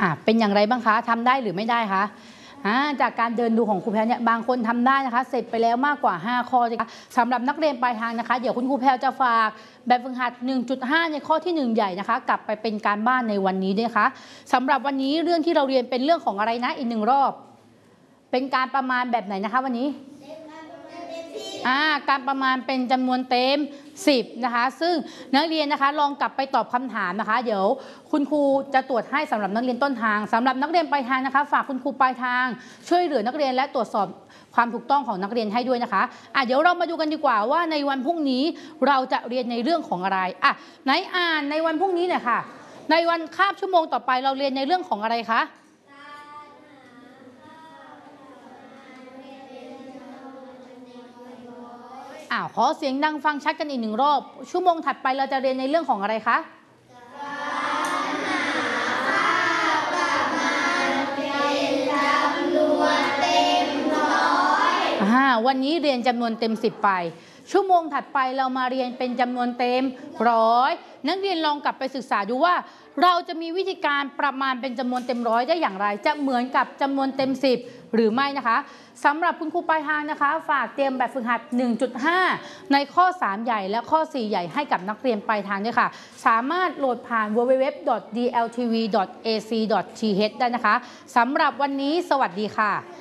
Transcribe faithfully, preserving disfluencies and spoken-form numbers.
อ่ะเป็นอย่างไรบ้างคะทำได้หรือไม่ได้คะจากการเดินดูของครูแพลเนี่ยบางคนทำได้นะคะเสร็จไปแล้วมากกว่าห้าข้อนะคะสำหรับนักเรียนปลายทางนะคะเดี๋ยวคุณครูแพลจะฝากแบบฝึกหัด หนึ่งจุดห้า ในข้อที่หนึ่งใหญ่นะคะกลับไปเป็นการบ้านในวันนี้ด้วยนะคะสำหรับวันนี้เรื่องที่เราเรียนเป็นเรื่องของอะไรนะอีกหนึ่งรอบเป็นการประมาณแบบไหนนะคะวันนี้อ่าการประมาณเป็นจำนวนเต็มสิบนะคะซึ่งนักเรียนนะคะลองกลับไปตอบคำถามนะคะเดี๋ยวคุณครูจะตรวจให้สำหรับนักเรียนต้นทางสำหรับนักเรียนปลายทางนะคะฝากคุณครูปลายทางช่วยเหลือนักเรียนและตรวจสอบความถูกต้องของนักเรียนให้ด้วยนะคะอ่ะเดี๋ยวเรามาดูกันดีกว่าว่าในวันพรุ่งนี้เราจะเรียนในเรื่องของอะไรอ่ะไหนอ่านในวันพรุ่งนี้เนี่ยค่ะในวันคาบชั่วโมงต่อไปเราเรียนในเรื่องของอะไรคะอ้าวขอเสียงดังฟังชัดกันอีกหนึ่งรอบชั่วโมงถัดไปเราจะเรียนในเรื่องของอะไรคะการหาค่าประมาณเป็นจำนวนเต็มร้อยอ่าวันนี้เรียนจำนวนเต็มสิบไปชั่วโมงถัดไปเรามาเรียนเป็นจำนวนเต็มร้อยนักเรียนลองกลับไปศึกษาดูว่าเราจะมีวิธีการประมาณเป็นจำนวนเต็มร้อยได้อย่างไรจะเหมือนกับจำนวนเต็มสิบหรือไม่นะคะสำหรับคุณครูปลายทางนะคะฝากเตรียมแบบฝึกหัด หนึ่งจุดห้า ในข้อสามใหญ่และข้อสี่ใหญ่ให้กับนักเรียนปลายทางด้วยค่ะสามารถโหลดผ่าน ดับเบิลยู ดับเบิลยู ดับเบิลยู ดอท ดี แอล ที วี ดอท เอ ซี ดอท ที เอช ได้นะคะสำหรับวันนี้สวัสดีค่ะ